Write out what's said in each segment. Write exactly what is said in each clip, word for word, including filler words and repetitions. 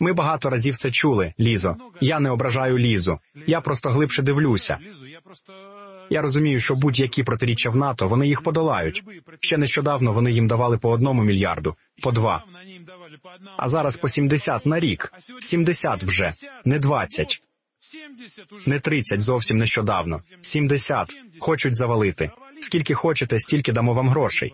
Ми багато разів це чули, Лізо. Я не ображаю Лізу. Я просто глибше дивлюся. Я розумію, що будь-які протиріччя в НАТО, вони їх подолають. Ще нещодавно вони їм давали по одному мільярду, по два. А зараз по сімдесят на рік. сімдесят вже, не двадцять. Не тридцять зовсім нещодавно. сімдесят. Хочуть завалити. Скільки хочете, стільки дамо вам грошей.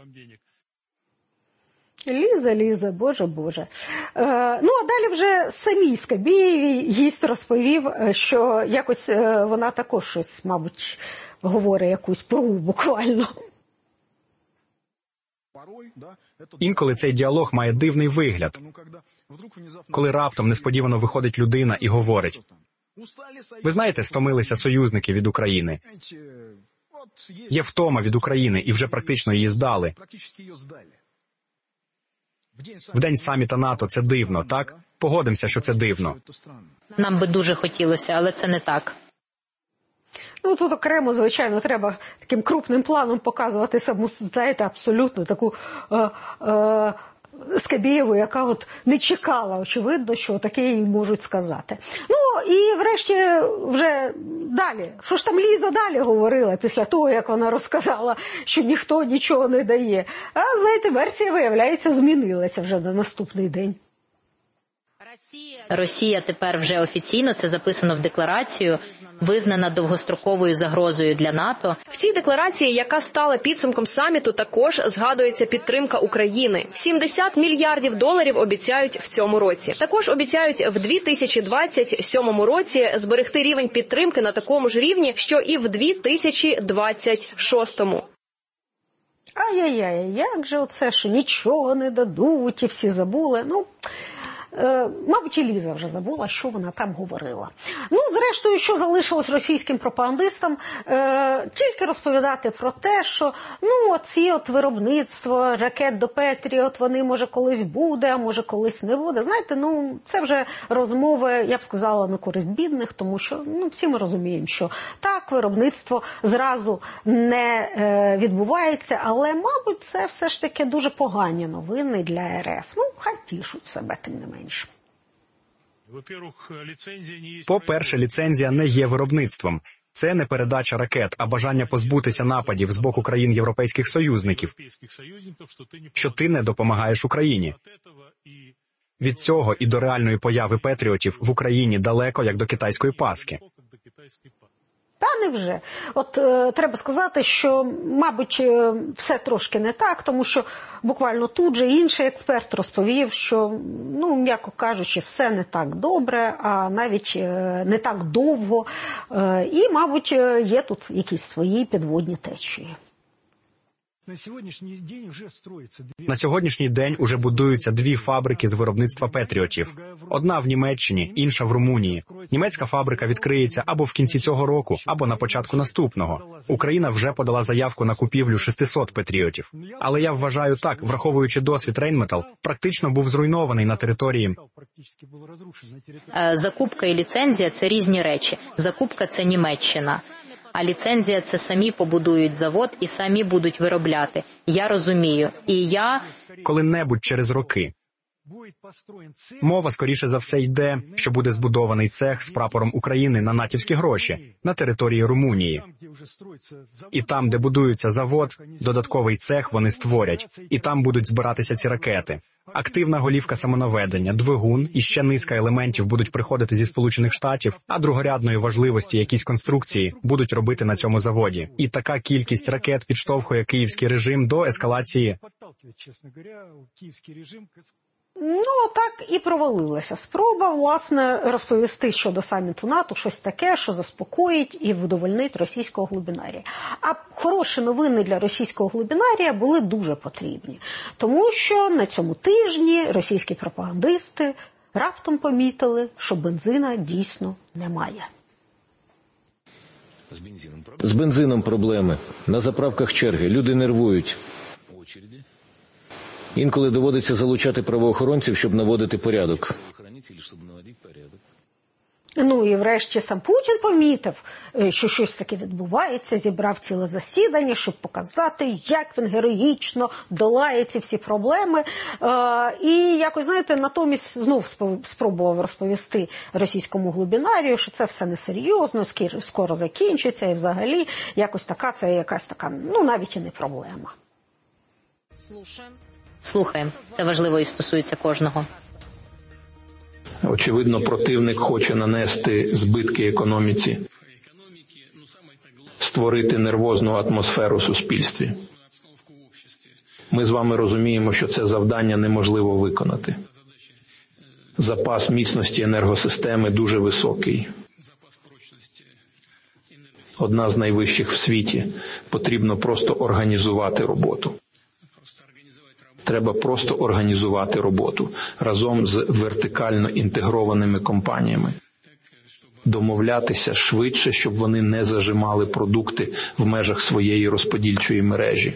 Ліза, Ліза, Боже, Боже. Е, ну, а далі вже самій Скабєєвій гість розповів, що якось е, вона також щось, мабуть, говорить якусь пру буквально. Інколи цей діалог має дивний вигляд. Коли раптом несподівано виходить людина і говорить: ви знаєте, стомилися союзники від України. Є втома від України, і вже практично її здали. В день саміта НАТО це дивно, так? Погодимося, що це дивно. Нам би дуже хотілося, але це не так. Ну, тут окремо, звичайно, треба таким крупним планом показувати саму, знаєте, абсолютно таку е, е, Скабєєву, яка от не чекала, очевидно, що таке їй можуть сказати. Ну, і врешті вже далі. Що ж там Ліза далі говорила після того, як вона розказала, що ніхто нічого не дає? А, знаєте, версія, виявляється, змінилася вже на наступний день. Росія тепер вже офіційно, це записано в декларацію, визнана довгостроковою загрозою для НАТО. В цій декларації, яка стала підсумком саміту, також згадується підтримка України. сімдесят мільярдів доларів обіцяють в цьому році. Також обіцяють в дві тисячі двадцять сьомому році зберегти рівень підтримки на такому ж рівні, що і в дві тисячі двадцять шостому. Ай-яй-яй, як же оце, що нічого не дадуть, і всі забули. Ну... Е, мабуть, і Ліза вже забула, що вона там говорила. Ну, зрештою, що залишилось російським пропагандистам, е, тільки розповідати про те, що, ну, оці от виробництво ракет до Петріот, вони, може, колись буде, а може, колись не буде. Знаєте, ну, це вже розмови, я б сказала, на користь бідних, тому що, ну, всі ми розуміємо, що так, виробництво зразу не е, відбувається, але, мабуть, це все ж таки дуже погані новини для РФ. Ну, хай тішуть себе, тим не менше. По-перше, ліцензія не є виробництвом. Це не передача ракет, а бажання позбутися нападів з боку країн європейських союзників, що ти не допомагаєш Україні. Від цього і до реальної появи патріотів в Україні далеко, як до китайської Пасхи. Та невже. От е, треба сказати, що, мабуть, е, все трошки не так, тому що буквально тут же інший експерт розповів, що, ну, м'яко кажучи, все не так добре, а навіть е, не так довго. Е, і, мабуть, є тут якісь свої підводні течії. На сьогоднішній день уже будуються дві фабрики з виробництва патріотів. Одна в Німеччині, інша в Румунії. Німецька фабрика відкриється або в кінці цього року, або на початку наступного. Україна вже подала заявку на купівлю шістсот патріотів. Але я вважаю так, враховуючи досвід Рейнметал, практично був зруйнований на території. Закупка і ліцензія – це різні речі. Закупка – це Німеччина. А ліцензія – це самі побудують завод і самі будуть виробляти. Я розумію. І я... Коли-небудь через роки. Мова, скоріше за все, йде, що буде збудований цех з прапором України на натівські гроші на території Румунії. І там, де будується завод, додатковий цех вони створять. І там будуть збиратися ці ракети. Активна голівка самонаведення, двигун і ще низка елементів будуть приходити зі Сполучених Штатів, а другорядної важливості якісь конструкції будуть робити на цьому заводі. І така кількість ракет підштовхує київський режим до ескалації. Ну, так і провалилася спроба, власне, розповісти щодо саміту НАТО щось таке, що заспокоїть і вдовольнить російського глибинарія. А хороші новини для російського глибинарія були дуже потрібні. Тому що на цьому тижні російські пропагандисти раптом помітили, що бензина дійсно немає. З бензином проблеми. На заправках черги. Люди нервують. Інколи доводиться залучати правоохоронців, щоб наводити порядок. Ну і врешті сам Путін помітив, що щось таке відбувається, зібрав ціле засідання, щоб показати, як він героїчно долає ці всі проблеми. І якось, знаєте, натомість знов спробував розповісти російському глибінарію, що це все несерйозно, скоро закінчиться і взагалі якось така, це якась така, ну навіть і не проблема. Слухаємо. Це важливо і стосується кожного. Очевидно, противник хоче нанести збитки економіці, створити нервозну атмосферу в суспільстві. Ми з вами розуміємо, що це завдання неможливо виконати. Запас міцності енергосистеми дуже високий. Одна з найвищих в світі. Потрібно просто організувати роботу. Треба просто організувати роботу разом з вертикально інтегрованими компаніями. Домовлятися швидше, щоб вони не зажимали продукти в межах своєї розподільчої мережі.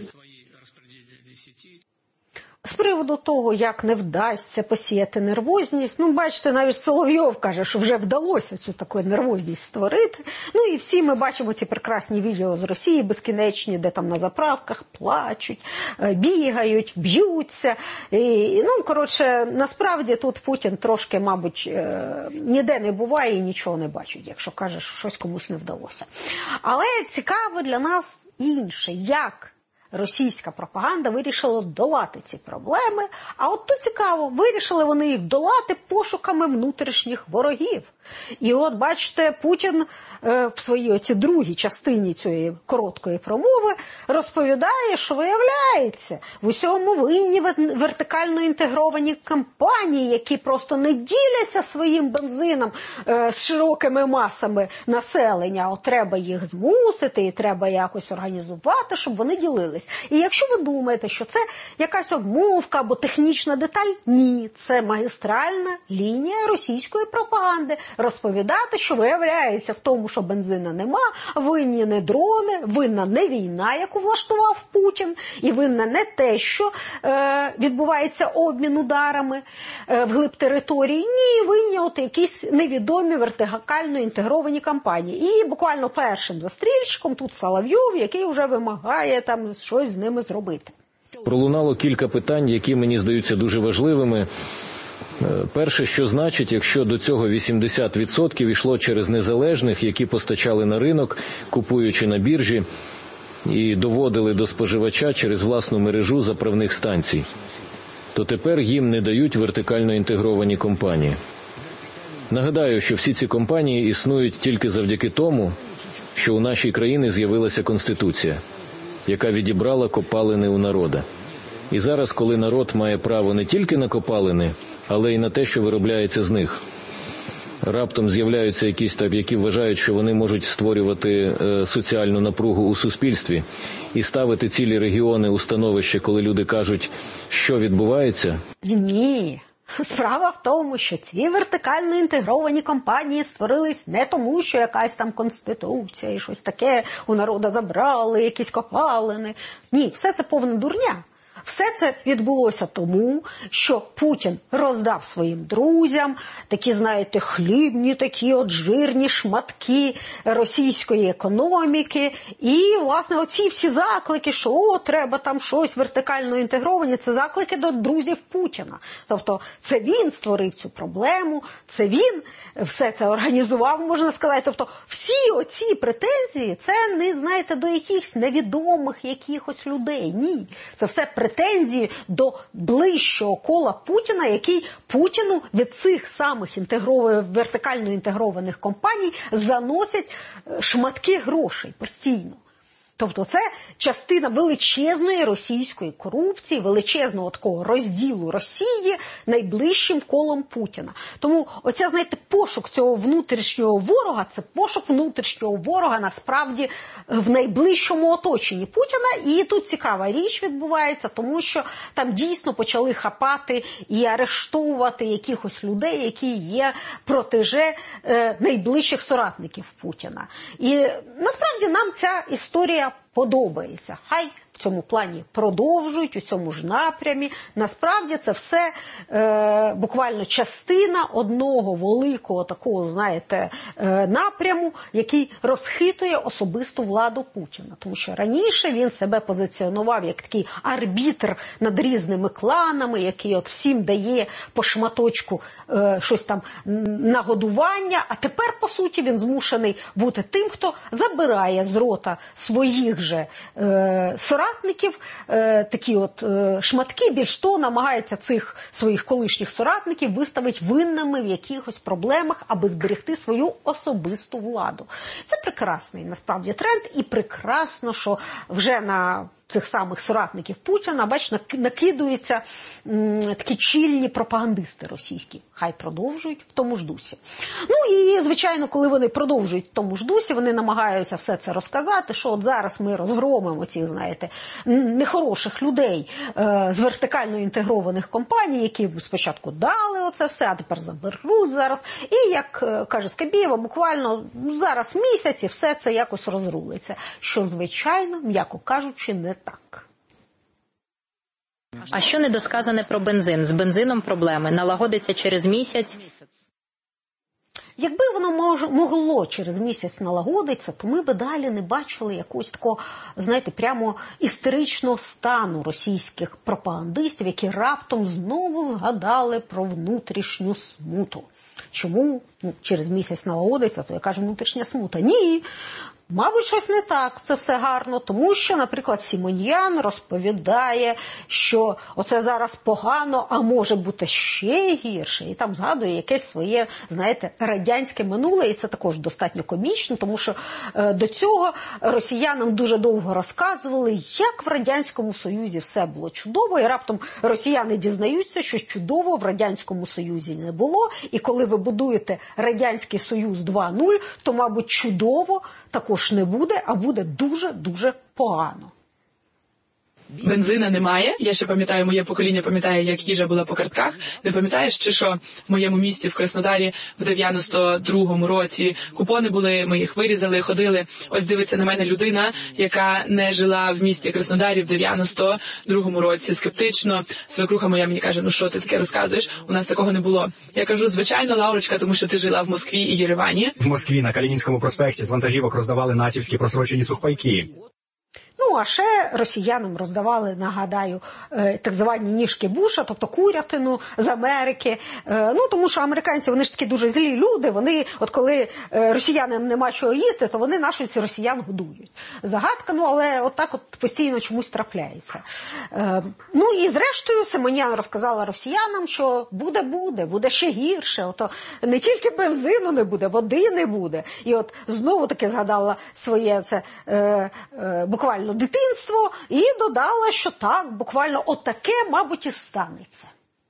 З приводу того, як не вдасться посіяти нервозність, ну, бачите, навіть Соловйов каже, що вже вдалося цю таку нервозність створити. Ну, і всі ми бачимо ці прекрасні відео з Росії безкінечні, де там на заправках плачуть, бігають, б'ються. І, ну, коротше, насправді тут Путін трошки, мабуть, ніде не буває і нічого не бачить, якщо каже, що щось комусь не вдалося. Але цікаво для нас інше, як російська пропаганда вирішила долати ці проблеми, а от тут цікаво, вирішили вони їх долати пошуками внутрішніх ворогів. І от, бачите, Путін е, в своїй оці другій частині цієї короткої промови розповідає, що, виявляється, в усьому винні вертикально інтегровані компанії, які просто не діляться своїм бензином е, з широкими масами населення. От треба їх змусити і треба якось організувати, щоб вони ділились. І якщо ви думаєте, що це якась обмовка або технічна деталь, ні, це магістральна лінія російської пропаганди. Розповідати, що виявляється в тому, що бензина нема, винні не дрони, винна не війна, яку влаштував Путін, і винна не те, що е, відбувається обмін ударами е, вглиб території, ні, винні от якісь невідомі вертикально інтегровані компанії. І буквально першим застрільщиком тут Соловйов, який вже вимагає там щось з ними зробити. Пролунало кілька питань, які мені здаються дуже важливими. Перше, що значить, якщо до цього вісімдесят відсотків йшло через незалежних, які постачали на ринок, купуючи на біржі, і доводили до споживача через власну мережу заправних станцій, то тепер їм не дають вертикально інтегровані компанії. Нагадаю, що всі ці компанії існують тільки завдяки тому, що у нашій країні з'явилася Конституція, яка відібрала копалини у народа. І зараз, коли народ має право не тільки на копалини, але й на те, що виробляється з них, раптом з'являються якісь там, які вважають, що вони можуть створювати е, соціальну напругу у суспільстві і ставити цілі регіони у становище, коли люди кажуть, що відбувається? Ні. Справа в тому, що ці вертикально інтегровані компанії створились не тому, що якась там конституція і щось таке у народу забрали, якісь копалини. Ні, все це повна дурня. Все це відбулося тому, що Путін роздав своїм друзям такі, знаєте, хлібні, такі от жирні шматки російської економіки. І, власне, оці всі заклики, що о, треба там щось вертикально інтегровані, це заклики до друзів Путіна. Тобто це він створив цю проблему, це він все це організував, можна сказати. Тобто всі оці претензії, це не, знаєте, до якихось невідомих якихось людей. Ні, це все претензії. претензії до ближчого кола Путіна, який Путіну від цих самих інтегров... вертикально інтегрованих компаній заносять шматки грошей постійно. Тобто це частина величезної російської корупції, величезного такого розділу Росії найближчим колом Путіна. Тому оця, знаєте, пошук цього внутрішнього ворога, це пошук внутрішнього ворога насправді в найближчому оточенні Путіна. І тут цікава річ відбувається, тому що там дійсно почали хапати і арештовувати якихось людей, які є протеже е, найближчих соратників Путіна. І насправді нам ця історія подобається. Хай в цьому плані продовжують, у цьому ж напрямі. Насправді це все е, буквально частина одного великого такого, знаєте, е, напряму, який розхитує особисту владу Путіна. Тому що раніше він себе позиціонував як такий арбітр над різними кланами, який от всім дає по шматочку е, щось там нагодування, а тепер, по суті, він змушений бути тим, хто забирає з рота своїх же е, соратників е, такі от е, шматки, більш того, намагається цих своїх колишніх соратників виставити винними в якихось проблемах, аби зберегти свою особисту владу. Це прекрасний, насправді, тренд, і прекрасно, що вже на цих самих соратників Путіна, бач, накидуються м, такі чільні пропагандисти російські. Хай продовжують в тому ж дусі. Ну і, звичайно, коли вони продовжують в тому ж дусі, вони намагаються все це розказати, що от зараз ми розгромимо цих, знаєте, нехороших людей е, з вертикально інтегрованих компаній, які спочатку дали оце все, а тепер заберуть зараз. І, як е, каже Скабєєва, буквально зараз місяць і все це якось розрулиться. Що, звичайно, м'яко кажучи, не так. А що недосказане про бензин? З бензином проблеми. Налагодиться через місяць. Якби воно мож, могло через місяць налагодитися, то ми б далі не бачили якогось такого, знаєте, прямо істеричного стану російських пропагандистів, які раптом знову згадали про внутрішню смуту. Чому ну, через місяць налагодиться, то я кажу, внутрішня смута? Ні. Мабуть, щось не так, це все гарно, тому що, наприклад, Сімоньян розповідає, що оце зараз погано, а може бути ще гірше. І там згадує якесь своє, знаєте, радянське минуле, і це також достатньо комічно, тому що е, до цього росіянам дуже довго розказували, як в Радянському Союзі все було чудово, і раптом росіяни дізнаються, що чудово в Радянському Союзі не було, і коли ви будуєте Радянський Союз два нуль, то, мабуть, чудово також не буде, а буде дуже-дуже погано. Бензина немає. Я ще пам'ятаю, моє покоління пам'ятає, як їжа була по картках. Не пам'ятаєш, чи що в моєму місті в Краснодарі в дев'яносто другому році купони були, ми їх вирізали, ходили. Ось дивиться на мене людина, яка не жила в місті Краснодарі в дев'яносто другому році. Скептично. Свекруха моя мені каже, ну що ти таке розказуєш? У нас такого не було. Я кажу, звичайно, Лаурочка, тому що ти жила в Москві і Єревані. В Москві на Калінінському проспекті з вантажівок роздавали натівські просрочені сухпайки. Ну, а ще росіянам роздавали, нагадаю, так звані ніжки Буша, тобто курятину з Америки. Ну, тому що американці, вони ж такі дуже злі люди, вони, от коли росіянам нема чого їсти, то вони наших росіян годують. Загадка, ну, але от так от постійно чомусь трапляється. Ну, і зрештою Симонян розказала росіянам, що буде-буде, буде ще гірше. Ото не тільки бензину не буде, води не буде. І от знову-таки згадала своє це е, е, буквально дитинство і додала, що так, буквально отаке, мабуть, і станеться.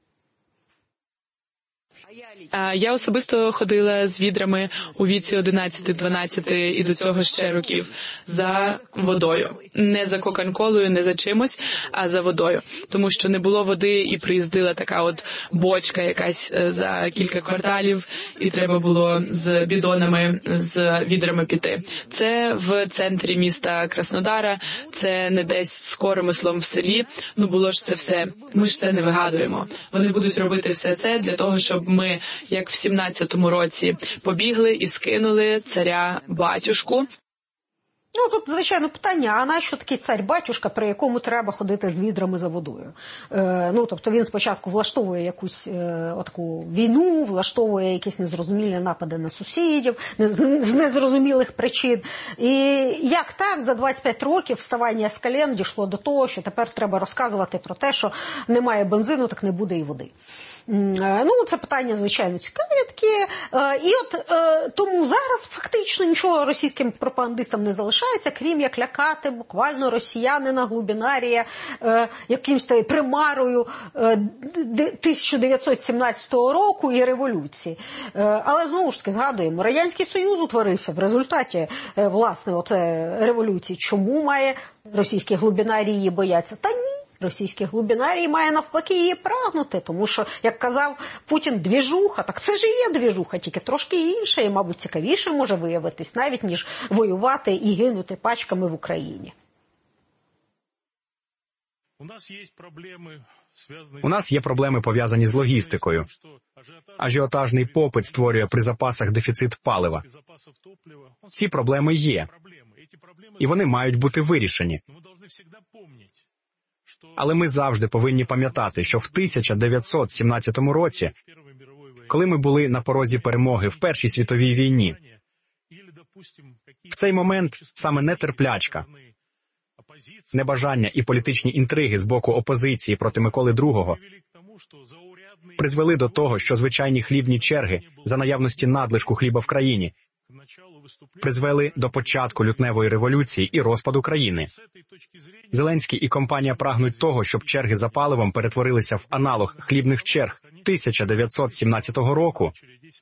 Я особисто ходила з відрами у віці одинадцяти-дванадцяти і до цього ще років за водою. Не за кока-колою, не за чимось, а за водою. Тому що не було води і приїздила така от бочка якась за кілька кварталів, і треба було з бідонами, з відрами піти. Це в центрі міста Краснодара, це не десь з коромислом в селі. Ну було ж це все. Ми ж це не вигадуємо. Вони будуть робити все це для того, щоб ми, як в сімнадцятому році, побігли і скинули царя-батюшку. Ну, тут, звичайно, питання, а нащо такий цар-батюшка, при якому треба ходити з відрами за водою? Е, ну, тобто він спочатку влаштовує якусь е, отаку війну, влаштовує якісь незрозумілі напади на сусідів, не, з незрозумілих причин. І як так за двадцять п'ять років вставання з колін дійшло до того, що тепер треба розказувати про те, що немає бензину, так не буде і води. Ну, це питання, звичайно, цікаві такі. І от тому зараз фактично нічого російським пропагандистам не залишається, крім як лякати буквально росіянина Глубінарія якимсь тою примарою тисяча дев'ятсот сімнадцятого року і революції. Але, знову ж таки, згадуємо, Радянський Союз утворився в результаті, власне, оце революції. Чому має російські глубінарії її бояться? Та ні. Російський глубінарій має навпаки її прагнути, тому що, як казав Путін, двіжуха, так це ж і є двіжуха, тільки трошки інша і, мабуть, цікавіше може виявитись навіть, ніж воювати і гинути пачками в Україні. У нас є проблеми, пов'язані з логістикою. Ажіотажний попит створює при запасах дефіцит палива. Ці проблеми є, і вони мають бути вирішені. Але ми завжди повинні пам'ятати, що в тисяча дев'ятсот сімнадцятому році, коли ми були на порозі перемоги в Першій світовій війні, в цей момент саме нетерплячка, небажання і політичні інтриги з боку опозиції проти Миколи другого призвели до того, що звичайні хлібні черги за наявності надлишку хліба в країні призвели до початку лютневої революції і розпаду країни. Зеленський і компанія прагнуть того, щоб черги за паливом перетворилися в аналог хлібних черг тисяча дев'ятсот сімнадцятого року.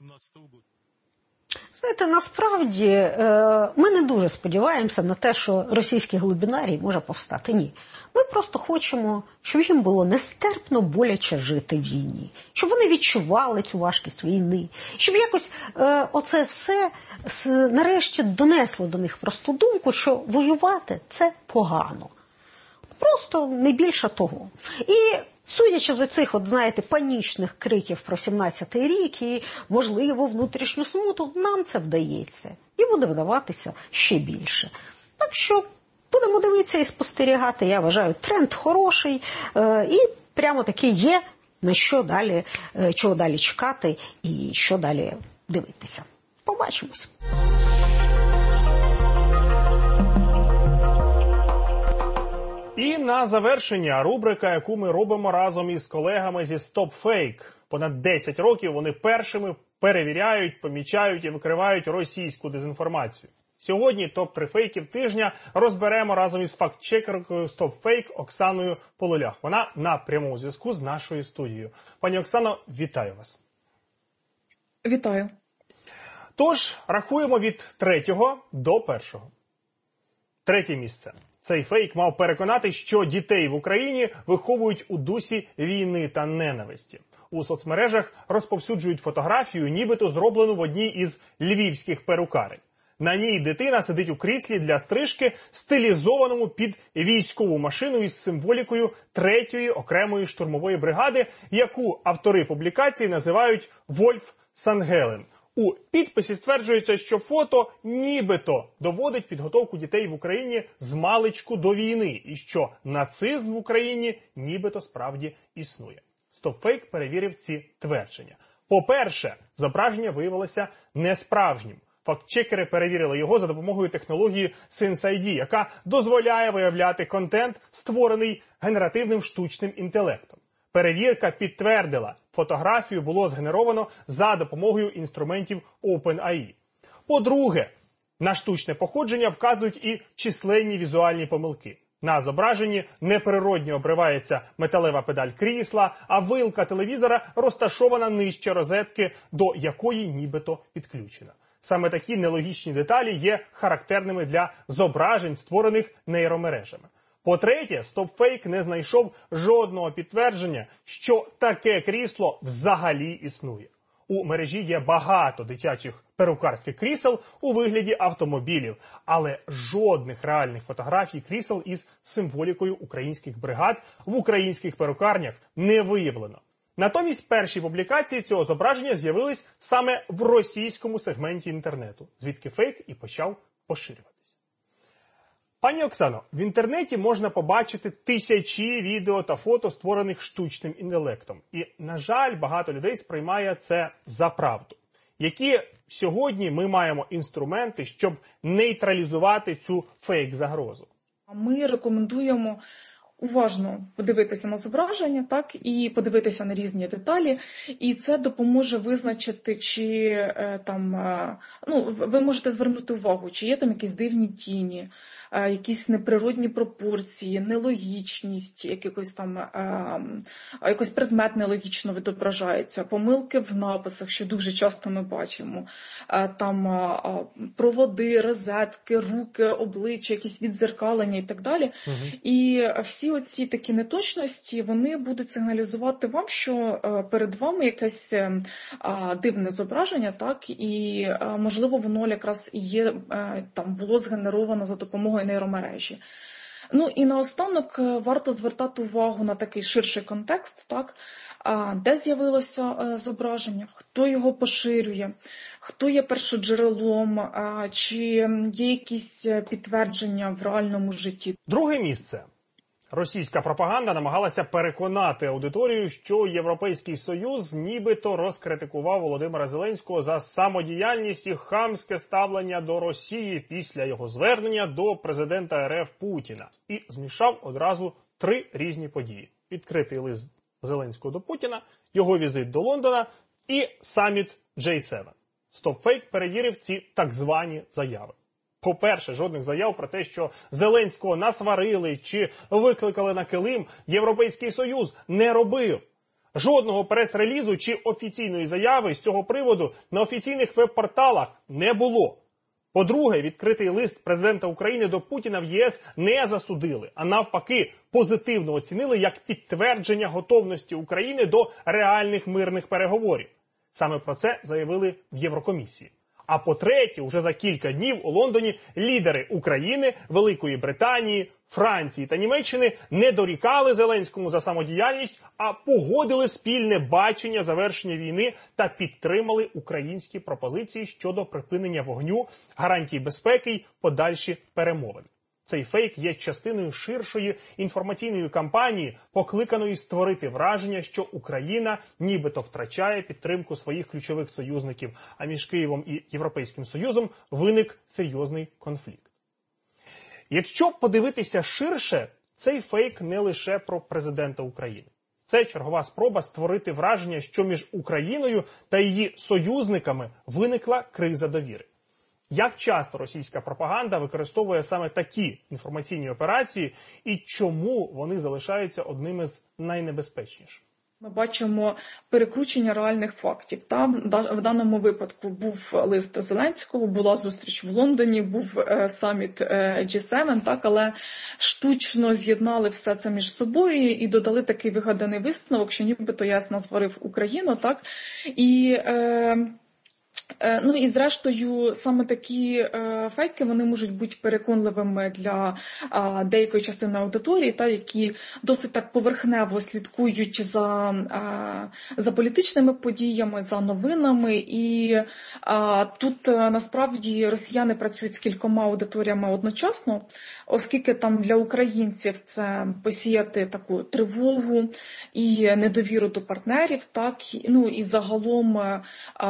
Знаєте, насправді ми не дуже сподіваємося на те, що російський глибинарій може повстати. Ні. Ми просто хочемо, щоб їм було нестерпно боляче жити в війні. Щоб вони відчували цю важкість війни. Щоб якось е, оце все нарешті донесло до них просту думку, що воювати – це погано. Просто не більше того. І судячи з оцих, от, знаєте, панічних криків про сімнадцятий рік і, можливо, внутрішню смуту, нам це вдається. І буде вдаватися ще більше. Так що будемо дивитися і спостерігати. Я вважаю, тренд хороший е, і прямо таки є, на що далі, е, чого далі чекати і що далі дивитися. Побачимось. І на завершення рубрика, яку ми робимо разом із колегами зі StopFake. Понад десять років вони першими перевіряють, помічають і викривають російську дезінформацію. Сьогодні топ три фейків тижня розберемо разом із фактчекеркою StopFake Оксаною Полулях. Вона на прямому зв'язку з нашою студією. Пані Оксано, вітаю вас. Вітаю. Тож, рахуємо від третього до першого. Третє місце. Цей фейк мав переконати, що дітей в Україні виховують у дусі війни та ненависті. У соцмережах розповсюджують фотографію, нібито зроблену в одній із львівських перукарень. На ній дитина сидить у кріслі для стрижки, стилізованому під військову машину із символікою третьої окремої штурмової бригади, яку автори публікації називають «Вольф Сангелен». У підписі стверджується, що фото нібито доводить підготовку дітей в Україні з маличку до війни і що нацизм в Україні нібито справді існує. StopFake перевірив ці твердження. По-перше, зображення виявилося несправжнім. Фактчекери перевірили його за допомогою технології SenseID, яка дозволяє виявляти контент, створений генеративним штучним інтелектом. Перевірка підтвердила, фотографію було згенеровано за допомогою інструментів OpenAI. По-друге, на штучне походження вказують і численні візуальні помилки. На зображенні неприродньо обривається металева педаль крісла, а вилка телевізора розташована нижче розетки, до якої нібито підключена. Саме такі нелогічні деталі є характерними для зображень, створених нейромережами. По-третє, StopFake не знайшов жодного підтвердження, що таке крісло взагалі існує. У мережі є багато дитячих перукарських крісел у вигляді автомобілів, але жодних реальних фотографій крісел із символікою українських бригад в українських перукарнях не виявлено. Натомість перші публікації цього зображення з'явились саме в російському сегменті інтернету, звідки фейк і почав поширюватися. Пані Оксано, в інтернеті можна побачити тисячі відео та фото, створених штучним інтелектом. І, на жаль, багато людей сприймає це за правду. Які сьогодні ми маємо інструменти, щоб нейтралізувати цю фейк-загрозу? Ми рекомендуємо уважно подивитися на зображення, так, і подивитися на різні деталі, і це допоможе визначити, чи е, там, е, ну, ви можете звернути увагу, чи є там якісь дивні тіні, е, якісь неприродні пропорції, нелогічність, якийсь там, е, якийсь предмет нелогічно відображається, помилки в написах, що дуже часто ми бачимо, е, там е, проводи, розетки, руки, обличчя, якісь віддзеркалення і так далі. Угу. І всі оці такі неточності, вони будуть сигналізувати вам, що е, перед вами якесь е, дивне зображення, так, і е, можливо воно якраз і є, е, там було згенеровано за допомогою нейромережі. Ну і наостанок варто звертати увагу на такий ширший контекст, так? Де з'явилося зображення, хто його поширює, хто є першоджерелом, чи є якісь підтвердження в реальному житті. Друге місце. Російська пропаганда намагалася переконати аудиторію, що Європейський Союз нібито розкритикував Володимира Зеленського за самодіяльність і хамське ставлення до Росії після його звернення до президента РФ Путіна. І змішав одразу три різні події. Відкритий лист Зеленського до Путіна, його візит до Лондона і саміт джей сім. Стопфейк перевірив ці так звані заяви. По-перше, жодних заяв про те, що Зеленського насварили чи викликали на килим, Європейський Союз не робив. Жодного прес-релізу чи офіційної заяви з цього приводу на офіційних веб-порталах не було. По-друге, відкритий лист президента України до Путіна в ЄС не засудили, а навпаки позитивно оцінили як підтвердження готовності України до реальних мирних переговорів. Саме про це заявили в Єврокомісії. А по-третє, уже за кілька днів у Лондоні лідери України, Великої Британії, Франції та Німеччини не дорікали Зеленському за самодіяльність, а погодили спільне бачення завершення війни та підтримали українські пропозиції щодо припинення вогню, гарантій безпеки й подальші перемовини. Цей фейк є частиною ширшої інформаційної кампанії, покликаної створити враження, що Україна нібито втрачає підтримку своїх ключових союзників, а між Києвом і Європейським Союзом виник серйозний конфлікт. Якщо подивитися ширше, цей фейк не лише про президента України. Це чергова спроба створити враження, що між Україною та її союзниками виникла криза довіри. Як часто російська пропаганда використовує саме такі інформаційні операції і чому вони залишаються одними з найнебезпечніших? Ми бачимо перекручення реальних фактів. Там в даному випадку був лист Зеленського, була зустріч в Лондоні, був е, саміт е, джей сім, так, але штучно з'єднали все це між собою і додали такий вигаданий висновок, що нібито ЄС насварив Україну, так, і... Е, Ну і зрештою, саме такі е, фейки, вони можуть бути переконливими для е, деякої частини аудиторії, та, які досить так поверхнево слідкують за, е, за політичними подіями, за новинами. І е, тут е, насправді росіяни працюють з кількома аудиторіями одночасно, оскільки там для українців це посіяти таку тривогу і недовіру до партнерів, так, ну і загалом е,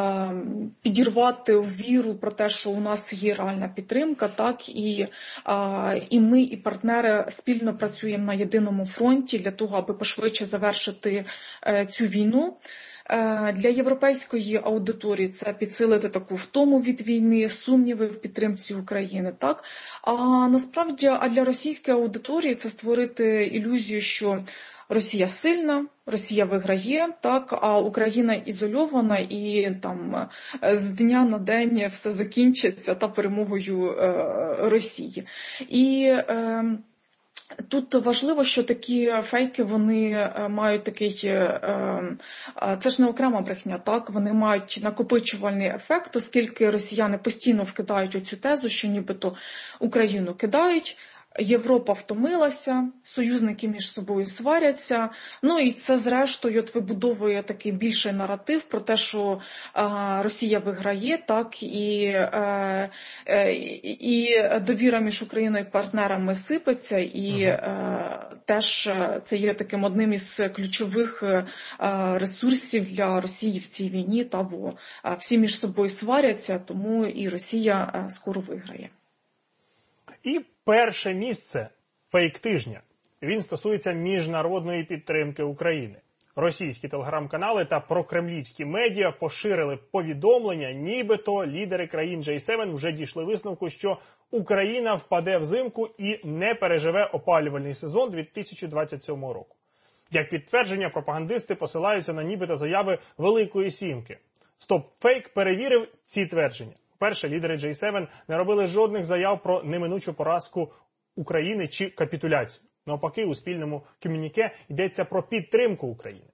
підірвати віру про те, що у нас є реальна підтримка, так, і, а, і ми, і партнери спільно працюємо на єдиному фронті для того, аби пошвидше завершити е, цю війну. Е, для європейської аудиторії це підсилити таку втому від війни, сумніви в підтримці України, так. А насправді, а для російської аудиторії це створити ілюзію, що Росія сильна, Росія виграє, так, а Україна ізольована і там з дня на день все закінчиться та перемогою е, Росії. І е, тут важливо, що такі фейки, вони мають такий, це ж не окрема брехня, так, вони мають накопичувальний ефект, оскільки росіяни постійно вкидають оцю тезу, що нібито Україну кидають, Європа втомилася, союзники між собою сваряться, ну і це зрештою от вибудовує такий більший наратив про те, що а, Росія виграє, так, і, а, і довіра між Україною і партнерами сипеться, і а, теж це є таким одним із ключових а, ресурсів для Росії в цій війні, та, бо а, всі між собою сваряться, тому і Росія а, скоро виграє. І перше місце – фейк тижня. Він стосується міжнародної підтримки України. Російські телеграм-канали та прокремлівські медіа поширили повідомлення, нібито лідери країн джей сім вже дійшли висновку, що Україна впаде взимку і не переживе опалювальний сезон дві тисячі двадцять сьомого року. Як підтвердження, пропагандисти посилаються на нібито заяви Великої Сімки. Стопфейк перевірив ці твердження. Перше, лідери джей сім не робили жодних заяв про неминучу поразку України чи капітуляцію. Навпаки, у спільному комюніке йдеться про підтримку України.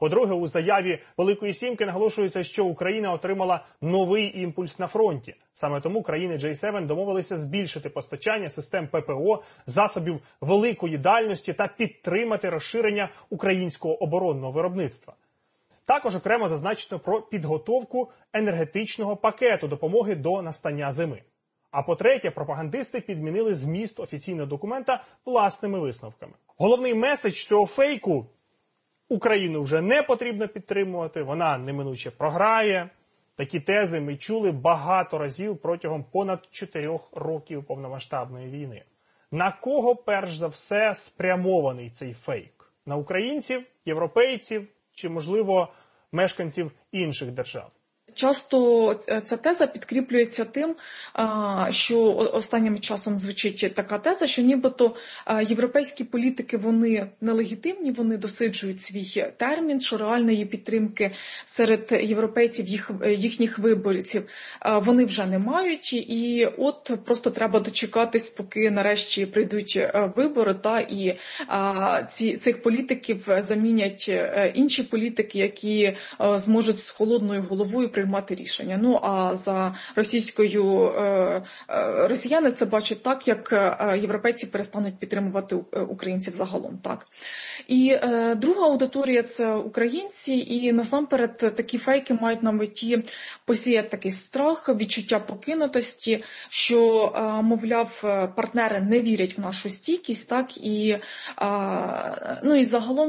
По-друге, у заяві Великої Сімки наголошується, що Україна отримала новий імпульс на фронті. Саме тому країни джей севен домовилися збільшити постачання систем ППО, засобів великої дальності та підтримати розширення українського оборонного виробництва. Також окремо зазначено про підготовку енергетичного пакету допомоги до настання зими. А по-третє, пропагандисти підмінили зміст офіційного документа власними висновками. Головний меседж цього фейку – Україну вже не потрібно підтримувати, вона неминуче програє. Такі тези ми чули багато разів протягом понад чотирьох років повномасштабної війни. На кого, перш за все, спрямований цей фейк? На українців, європейців чи, можливо, мешканців інших держав? Часто ця теза підкріплюється тим, що останнім часом звучить така теза, що нібито європейські політики, вони нелегітимні, вони досиджують свій термін, що реальної підтримки серед європейців, їх, їхніх виборців, вони вже не мають. І от просто треба дочекатись, поки нарешті прийдуть вибори, та, і ці, цих політиків замінять інші політики, які зможуть з холодною головою приймати рішення. Ну, а за російською, е, е, росіяни це бачать так, як е, європейці перестануть підтримувати українців загалом. Так. І е, друга аудиторія – це українці, і насамперед такі фейки мають на меті посіяти такий страх, відчуття покинутості, що, е, мовляв, партнери не вірять в нашу стійкість, так, і, е, ну, і загалом